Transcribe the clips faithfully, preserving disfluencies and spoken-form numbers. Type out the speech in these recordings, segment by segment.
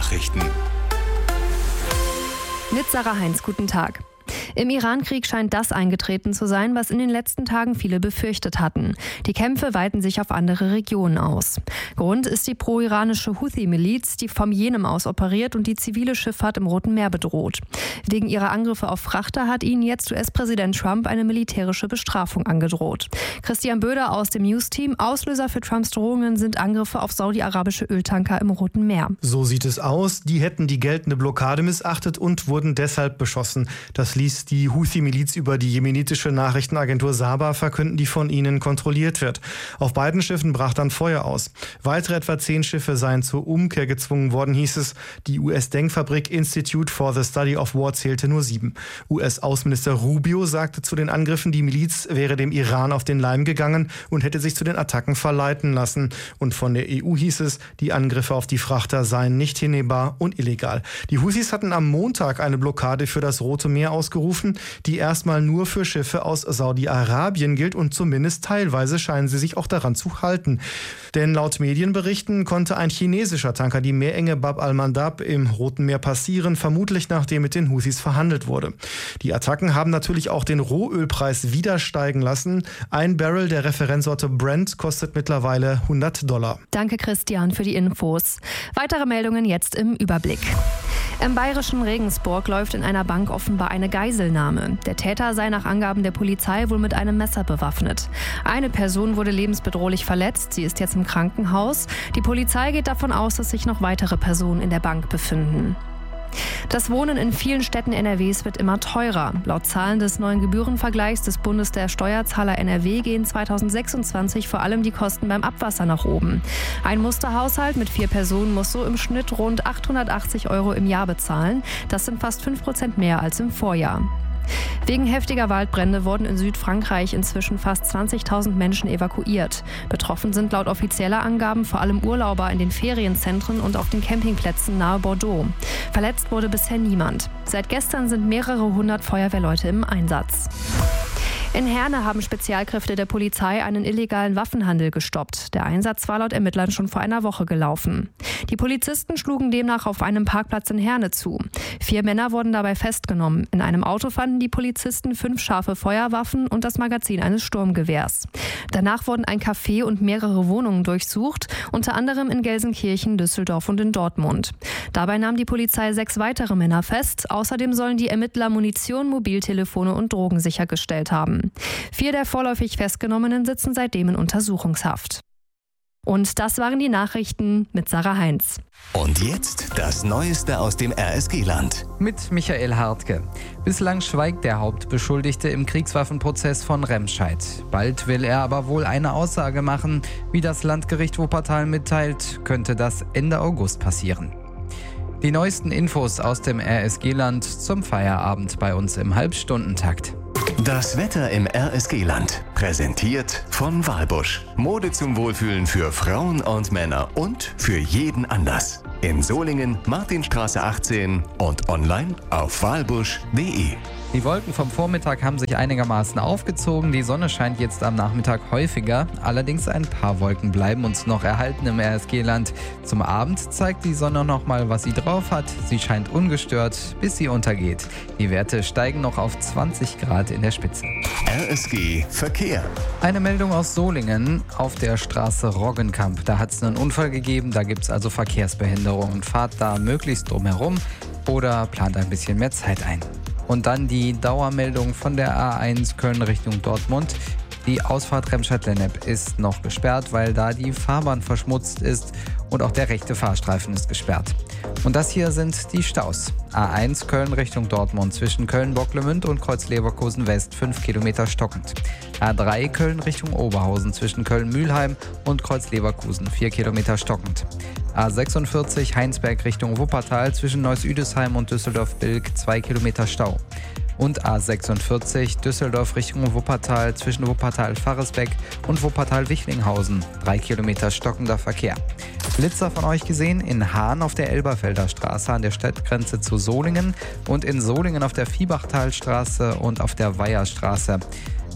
Nachrichten. Mit Sarah Heinz, guten Tag. Im Iran-Krieg scheint das eingetreten zu sein, was in den letzten Tagen viele befürchtet hatten. Die Kämpfe weiten sich auf andere Regionen aus. Grund ist die pro-iranische Houthi-Miliz, die vom Jemen aus operiert und die zivile Schifffahrt im Roten Meer bedroht. Wegen ihrer Angriffe auf Frachter hat ihnen jetzt U S-Präsident Trump eine militärische Bestrafung angedroht. Christian Böder aus dem News-Team. Auslöser für Trumps Drohungen sind Angriffe auf saudi-arabische Öltanker im Roten Meer. So sieht es aus. Die hätten die geltende Blockade missachtet und wurden deshalb beschossen. Das ließ die Houthi-Miliz über die jemenitische Nachrichtenagentur Saba verkünden, die von ihnen kontrolliert wird. Auf beiden Schiffen brach dann Feuer aus. Weitere etwa zehn Schiffe seien zur Umkehr gezwungen worden, hieß es. Die U S-Denkfabrik Institute for the Study of War zählte nur sieben. U S-Außenminister Rubio sagte zu den Angriffen, die Miliz wäre dem Iran auf den Leim gegangen und hätte sich zu den Attacken verleiten lassen. Und von der E U hieß es, die Angriffe auf die Frachter seien nicht hinnehmbar und illegal. Die Houthis hatten am Montag eine Blockade für das Rote Meer ausgerufen, die erstmal nur für Schiffe aus Saudi-Arabien gilt und zumindest teilweise scheinen sie sich auch daran zu halten. Denn laut Medienberichten konnte ein chinesischer Tanker die Meerenge Bab al-Mandab im Roten Meer passieren, vermutlich nachdem mit den Houthis verhandelt wurde. Die Attacken haben natürlich auch den Rohölpreis wieder steigen lassen. Ein Barrel der Referenzsorte Brent kostet mittlerweile hundert Dollar. Danke Christian für die Infos. Weitere Meldungen jetzt im Überblick. Im bayerischen Regensburg läuft in einer Bank offenbar eine Geiselnahme. Der Täter sei nach Angaben der Polizei wohl mit einem Messer bewaffnet. Eine Person wurde lebensbedrohlich verletzt. Sie ist jetzt im Krankenhaus. Die Polizei geht davon aus, dass sich noch weitere Personen in der Bank befinden. Das Wohnen in vielen Städten N R Ws wird immer teurer. Laut Zahlen des neuen Gebührenvergleichs des Bundes der Steuerzahler N R W gehen zweitausendsechsundzwanzig vor allem die Kosten beim Abwasser nach oben. Ein Musterhaushalt mit vier Personen muss so im Schnitt rund achthundertachtzig Euro im Jahr bezahlen. Das sind fast fünf Prozent mehr als im Vorjahr. Wegen heftiger Waldbrände wurden in Südfrankreich inzwischen fast zwanzigtausend Menschen evakuiert. Betroffen sind laut offizieller Angaben vor allem Urlauber in den Ferienzentren und auf den Campingplätzen nahe Bordeaux. Verletzt wurde bisher niemand. Seit gestern sind mehrere hundert Feuerwehrleute im Einsatz. In Herne haben Spezialkräfte der Polizei einen illegalen Waffenhandel gestoppt. Der Einsatz war laut Ermittlern schon vor einer Woche gelaufen. Die Polizisten schlugen demnach auf einem Parkplatz in Herne zu. Vier Männer wurden dabei festgenommen. In einem Auto fanden die Polizisten fünf scharfe Feuerwaffen und das Magazin eines Sturmgewehrs. Danach wurden ein Café und mehrere Wohnungen durchsucht, unter anderem in Gelsenkirchen, Düsseldorf und in Dortmund. Dabei nahm die Polizei sechs weitere Männer fest. Außerdem sollen die Ermittler Munition, Mobiltelefone und Drogen sichergestellt haben. Vier der vorläufig Festgenommenen sitzen seitdem in Untersuchungshaft. Und das waren die Nachrichten mit Sarah Heinz. Und jetzt das Neueste aus dem R S G-Land. Mit Michael Hartke. Bislang schweigt der Hauptbeschuldigte im Kriegswaffenprozess von Remscheid. Bald will er aber wohl eine Aussage machen. Wie das Landgericht Wuppertal mitteilt, könnte das Ende August passieren. Die neuesten Infos aus dem R S G-Land zum Feierabend bei uns im Halbstundentakt. Das Wetter im R S G-Land. Präsentiert von Walbusch. Mode zum Wohlfühlen für Frauen und Männer und für jeden Anlass. In Solingen, Martinstraße achtzehn und online auf walbusch punkt de. Die Wolken vom Vormittag haben sich einigermaßen aufgezogen. Die Sonne scheint jetzt am Nachmittag häufiger. Allerdings ein paar Wolken bleiben uns noch erhalten im R S G-Land. Zum Abend zeigt die Sonne noch mal, was sie drauf hat. Sie scheint ungestört, bis sie untergeht. Die Werte steigen noch auf zwanzig Grad in der Spitze. R S G Verkehr. Eine Meldung aus Solingen auf der Straße Roggenkamp. Da hat es einen Unfall gegeben. Da gibt es also Verkehrsbehinderungen. Fahrt da möglichst drumherum oder plant ein bisschen mehr Zeit ein. Und dann die Dauermeldung von der A eins Köln Richtung Dortmund. Die Ausfahrt Remscheid-Lennep ist noch gesperrt, weil da die Fahrbahn verschmutzt ist und auch der rechte Fahrstreifen ist gesperrt. Und das hier sind die Staus. A eins Köln Richtung Dortmund zwischen Köln-Bocklemünd und Kreuz-Leverkusen West fünf Kilometer stockend. A drei Köln Richtung Oberhausen zwischen Köln-Mühlheim und Kreuz-Leverkusen vier Kilometer stockend. A sechsundvierzig Heinsberg Richtung Wuppertal zwischen Neuss-Üdesheim und Düsseldorf-Bilk zwei Kilometer Stau. Und A sechsundvierzig Düsseldorf Richtung Wuppertal zwischen Wuppertal-Farresbeck und Wuppertal-Wichlinghausen drei Kilometer stockender Verkehr. Blitzer von euch gesehen in Hahn auf der Elberfelder Straße an der Stadtgrenze zu Solingen und in Solingen auf der Viehbachtalstraße und auf der Weiherstraße.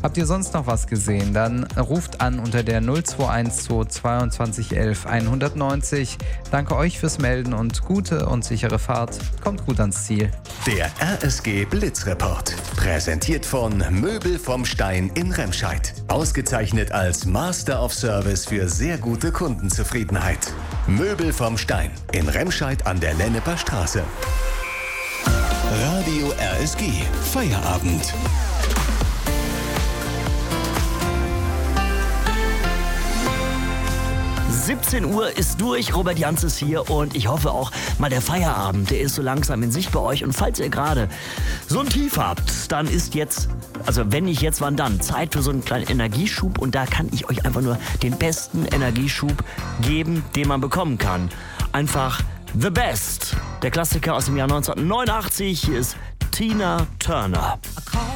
Habt ihr sonst noch was gesehen? Dann ruft an unter der null zwei eins zwei zweiundzwanzig elf hundertneunzig. Danke euch fürs Melden und gute und sichere Fahrt. Kommt gut ans Ziel. Der R S G Blitzreport. Präsentiert von Möbel vom Stein in Remscheid. Ausgezeichnet als Master of Service für sehr gute Kundenzufriedenheit. Möbel vom Stein in Remscheid an der Lenneper Straße. Radio R S G. Feierabend. siebzehn Uhr ist durch, Robert Janz ist hier und ich hoffe auch mal der Feierabend, der ist so langsam in Sicht bei euch. Und falls ihr gerade so ein Tief habt, dann ist jetzt, also wenn nicht jetzt, wann dann, Zeit für so einen kleinen Energieschub. Und da kann ich euch einfach nur den besten Energieschub geben, den man bekommen kann. Einfach The Best, der Klassiker aus dem Jahr neunzehnhundertneunundachtzig. Hier ist Tina Turner.